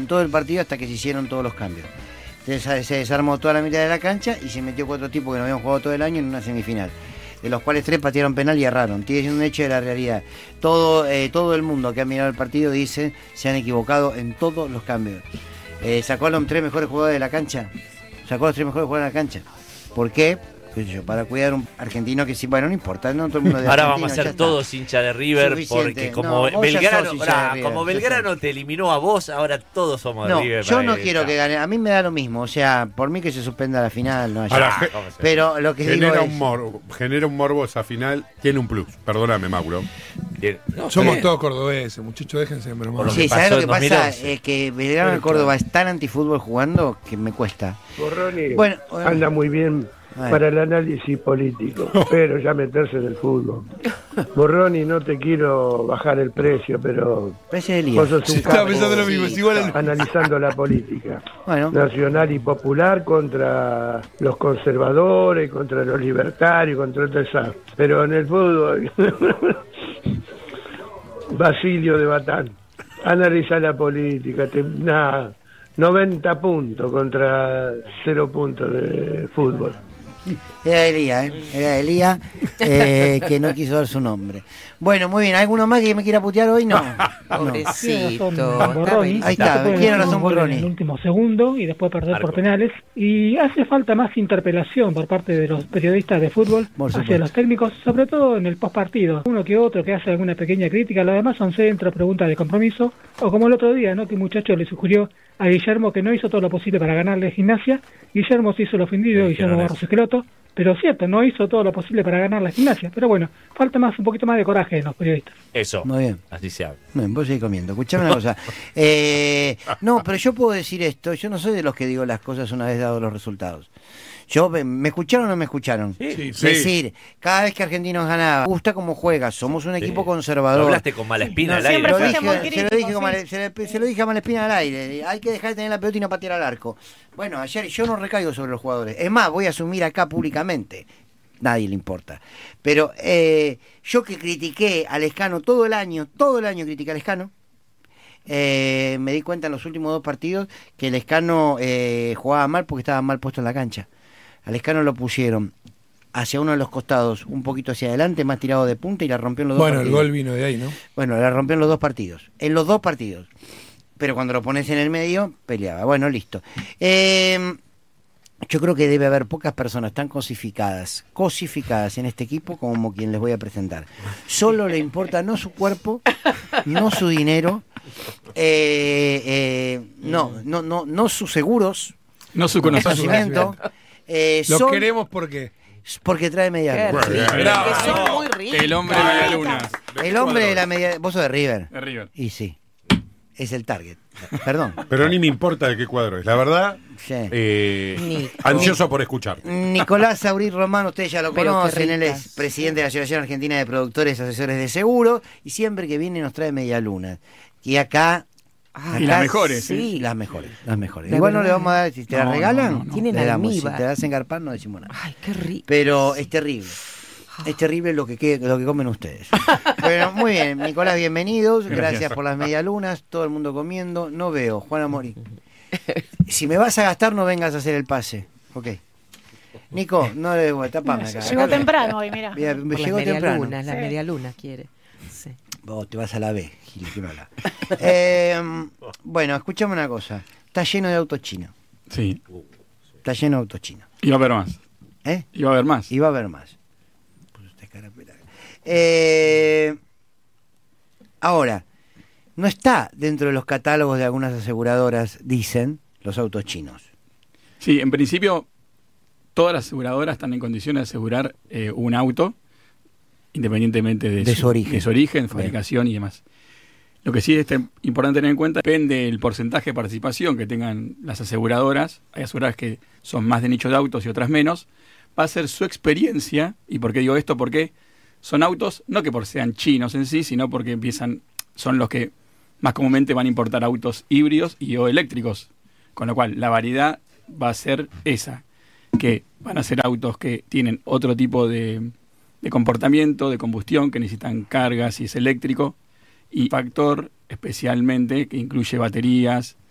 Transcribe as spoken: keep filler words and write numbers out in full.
en todo el partido hasta que se hicieron todos los cambios. Entonces se desarmó toda la mitad de la cancha y se metió cuatro tipos que no habían jugado todo el año en una semifinal, de los cuales tres patearon penal y erraron. Tiene un hecho de la realidad. Todo, eh, todo el mundo que ha mirado el partido dice se han equivocado en todos los cambios. Eh, sacó a los tres mejores jugadores de la cancha. Sacó a los tres mejores jugadores de la cancha. ¿Por qué? Qué sé yo, para cuidar a un argentino que sí, bueno, no importa, no todo el mundo de Ahora Argentina, vamos a ser todos hinchas de River, suficiente. porque como No, Belgrano, hincha de River, como Belgrano te eliminó a vos, ahora todos somos no, de River. yo no para quiero esta. que gane, a mí me da lo mismo, o sea, por mí que se suspenda la final, no haya. Ahora, Ah, ge- pero lo que genera digo un es, morbo, genera un morbo esa final, tiene un plus. Perdóname, Mauro. Bien. No, Somos bien. todos cordobeses, muchachos, déjense de bromar. Por lo sí, que ¿sabes pasó lo que en pasa? dos mil once. Es que Belgrano de Córdoba es tan antifútbol jugando que me cuesta. Borroni Bueno, bueno. anda muy bien Bueno. para el análisis político, pero ya meterse en el fútbol. Borroni, no te quiero bajar el precio, pero Parece de vos lío. sos un Estaba capo pensando lo mismo, es igual al- analizando la política Bueno, nacional y popular contra los conservadores, contra los libertarios, contra todo eso. Pero en el fútbol, Basilio de Batán, analiza la política, te, nada, noventa puntos contra cero puntos de fútbol. era Elías, ¿eh? Era Elías, eh, que no quiso dar su nombre. Bueno, muy bien, ¿alguno más que me quiera putear hoy? No. No. Pobrecito. Tiene razón, Borroni. Ahí está, Se puede tiene hacer razón un gol Borroni. en el último segundo y después perder Marco. por penales. Y hace falta más interpelación por parte de los periodistas de fútbol Por hacia supuesto. los técnicos, sobre todo en el postpartido. Uno que otro que hace alguna pequeña crítica, lo demás son centros, preguntas de compromiso. O como el otro día, ¿no? Que un muchacho le sugirió a Guillermo que no hizo todo lo posible para ganarle Gimnasia. Guillermo se hizo el ofendido, Sí, Guillermo que no Barros es. Esqueloto. Pero cierto, no hizo todo lo posible para ganar la Gimnasia. Pero bueno, falta más un poquito más de coraje en los periodistas. Eso. Muy bien. Así se habla. Bien, vos seguís comiendo. Escuchame una cosa. Eh, no, pero yo puedo decir esto. Yo no soy de los que digo las cosas una vez dados los resultados. Yo, ¿me, me escucharon o no me escucharon? Sí, sí. Decir, cada vez que Argentinos ganaba, gusta cómo juega, somos un equipo conservador. Lo hablaste con Malespina al siempre aire. Lo fuiste dije, muy se, lo crítico, dije con sí. Male- se, le- se lo dije a Malespina al aire. Hay que dejar de tener la pelota y no patear al arco. Bueno, ayer yo no recaigo sobre los jugadores. Es más, voy a asumir acá públicamente. Nadie le importa. Pero eh, yo que critiqué a Lescano todo el año, todo el año critiqué a Lescano, eh, me di cuenta en los últimos dos partidos que Lescano eh, jugaba mal porque estaba mal puesto en la cancha. A Lescano lo pusieron hacia uno de los costados, un poquito hacia adelante, más tirado de punta y la rompió en los dos Bueno, el partidos. gol vino de ahí, ¿no? Bueno, la rompió en los dos partidos. En los dos partidos. Pero cuando lo pones en el medio, peleaba. Bueno, listo. Eh, yo creo que debe haber pocas personas tan cosificadas, cosificadas en este equipo como quien les voy a presentar. Solo le importa no su cuerpo, no su dinero, eh, eh, no, no, no, no sus seguros, No su conocimiento. Eh, Lo son- queremos porque porque trae media Qué luna. rico. Bravo. Que son muy ricos. El hombre de la luna. El hombre de la media. Vos sos de River. De River. Y sí. Es el target. Perdón. Pero ni me importa de qué cuadro es. La verdad, Sí. eh, Nico. ansioso por escuchar. Nicolás Saurí Román, ustedes ya lo Pero qué conocen, él ricas. es presidente de la Asociación Argentina de Productores y Asesores de Seguros, y siempre que viene nos trae media luna. Y acá... Ah, Y las mejores, sí. Las mejores, las mejores. La Igual no verdad. le vamos a dar, si te la No, regalan, no, no, no. Tienen le damos. Si almíbar. te la hacen garpar, no decimos nada. Ay, qué rico. Pero es terrible. Es terrible lo que, que- lo que comen ustedes. Bueno, muy bien, Nicolás, bienvenidos. Gracias, Gracias. por las medialunas. Todo el mundo comiendo. No veo, Juan Amori. Si me vas a gastar, no vengas a hacer el pase. Ok. Nico, no le voy a tapame acá. Llegó Acá- temprano hoy, mirá. Mira, Por llegó las temprano. medialunas, la Sí. medialuna quiere. Sí. Vos te vas a la B, Gil, que no habla. Eh, bueno, escuchame una cosa. Está lleno de autos chinos. Sí. Está lleno de autos chinos. Y va a haber más. ¿Eh? Y va a haber más. Y va a haber más. Pues esta cara pelada. Eh, ahora, no está dentro de los catálogos de algunas aseguradoras, dicen, los autos chinos. Sí, en principio, todas las aseguradoras están en condiciones de asegurar eh, un auto, independientemente de, De su origen. de su origen, Bien. fabricación y demás. Lo que sí es te- importante tener en cuenta, depende del porcentaje de participación que tengan las aseguradoras. Hay aseguradoras que son más de nicho de autos y otras menos. Va a ser su experiencia. ¿Y por qué digo esto? Porque son autos, no que por sean chinos en sí, sino porque empiezan, son los que más comúnmente van a importar autos híbridos y o eléctricos. Con lo cual, la variedad va a ser esa, que van a ser autos que tienen otro tipo de, de comportamiento, de combustión, que necesitan cargas si es eléctrico, y factor especialmente que incluye baterías